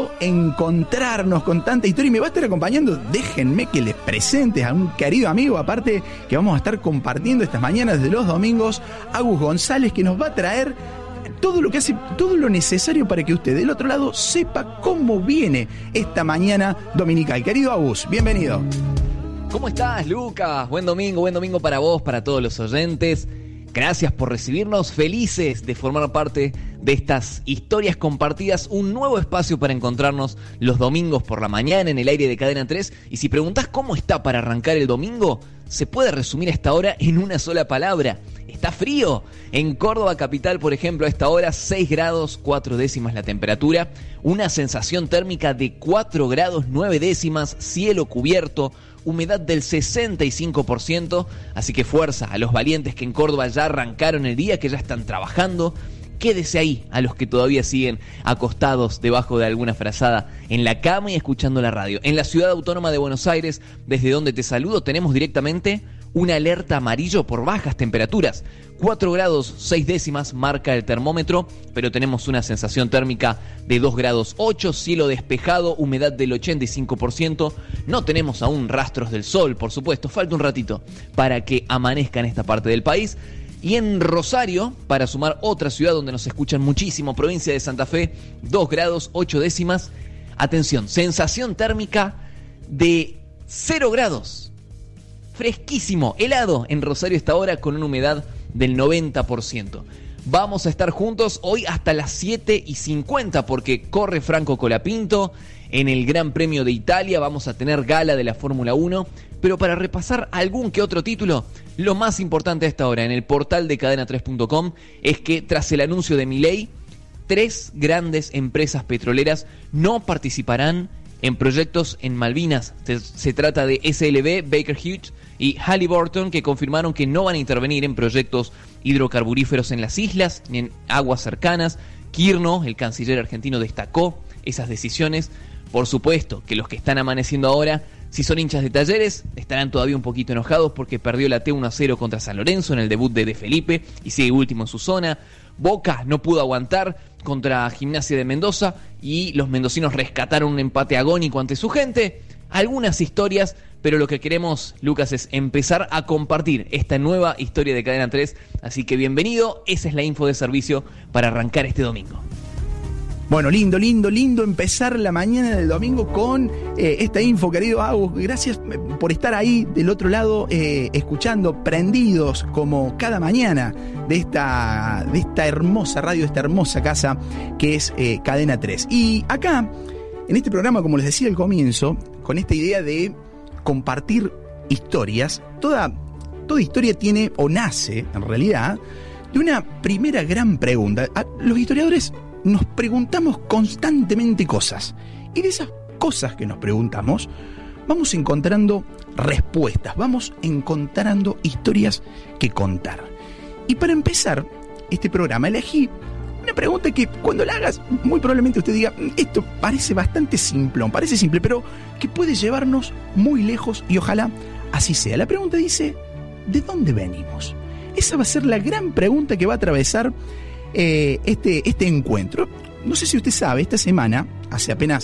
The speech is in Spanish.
lindo encontrarnos con tanta historia y me va a estar acompañando. Déjenme que les presente a un querido amigo, aparte que vamos a estar compartiendo estas mañanas de los domingos, Agus González, que nos va a traer todo lo que hace, todo lo necesario para que usted del otro lado sepa cómo viene esta mañana dominical. Querido Agus, bienvenido. ¿Cómo estás, Lucas? Buen domingo para vos, para todos los oyentes. Gracias por recibirnos, felices de formar parte de estas historias compartidas, un nuevo espacio para encontrarnos los domingos por la mañana en el aire de Cadena 3. Y si preguntás cómo está para arrancar el domingo, se puede resumir a esta hora en una sola palabra: está frío. En Córdoba capital, por ejemplo, a esta hora 6 grados 4 décimas la temperatura, una sensación térmica de 4 grados 9 décimas, cielo cubierto, humedad del 65%, así que fuerza a los valientes que en Córdoba ya arrancaron el día, que ya están trabajando. Quédese ahí a los que todavía siguen acostados debajo de alguna frazada en la cama y escuchando la radio. En la Ciudad Autónoma de Buenos Aires, desde donde te saludo, tenemos directamente una alerta amarillo por bajas temperaturas. 4 grados 6 décimas marca el termómetro, pero tenemos una sensación térmica de 2 grados 8, cielo despejado, humedad del 85%. No tenemos aún rastros del sol, por supuesto, falta un ratito para que amanezca en esta parte del país. Y en Rosario, para sumar otra ciudad donde nos escuchan muchísimo, provincia de Santa Fe, 2 grados 8 décimas. Atención, sensación térmica de 0 grados. Fresquísimo, helado en Rosario esta hora con una humedad del 90%. Vamos a estar juntos hoy hasta las 7:50 porque corre Franco Colapinto. En el Gran Premio de Italia vamos a tener gala de la Fórmula 1. Pero para repasar algún que otro título, lo más importante a esta hora en el portal de cadena3.com es que tras el anuncio de Milei, 3 grandes empresas petroleras no participarán en proyectos en Malvinas. Se trata de SLB, Baker Hughes y Halliburton, que confirmaron que no van a intervenir en proyectos hidrocarburíferos en las islas ni en aguas cercanas. Kirchner, el canciller argentino, destacó esas decisiones. Por supuesto que los que están amaneciendo ahora, si son hinchas de Talleres, estarán todavía un poquito enojados porque perdió la T 1-0 contra San Lorenzo en el debut de Felipe y sigue último en su zona. Boca no pudo aguantar contra Gimnasia de Mendoza y los mendocinos rescataron un empate agónico ante su gente. Algunas historias, pero lo que queremos, Lucas, es empezar a compartir esta nueva historia de Cadena 3. Así que bienvenido, esa es la info de servicio para arrancar este domingo. Bueno, lindo empezar la mañana del domingo con esta info, querido Agus. Gracias por estar ahí del otro lado, escuchando, prendidos como cada mañana de esta hermosa radio, de esta hermosa casa que es Cadena 3. Y acá, en este programa, como les decía al comienzo, con esta idea de compartir historias, toda historia tiene o nace, en realidad, de una primera gran pregunta. Los historiadores nos preguntamos constantemente cosas, y de esas cosas que nos preguntamos vamos encontrando respuestas, vamos encontrando historias que contar. Y para empezar este programa elegí una pregunta que cuando la hagas muy probablemente usted diga: esto parece bastante simplón, parece simple, pero que puede llevarnos muy lejos, y ojalá así sea. La pregunta dice: ¿de dónde venimos? Esa va a ser la gran pregunta que va a atravesar este encuentro. No sé si usted sabe, esta semana, hace apenas